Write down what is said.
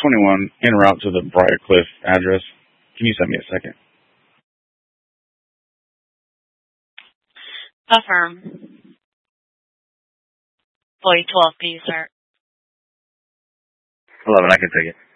21 en route to the Briarcliff address. Can you send me a second? Affirm. Boy 12, can you start? 11, I can take it.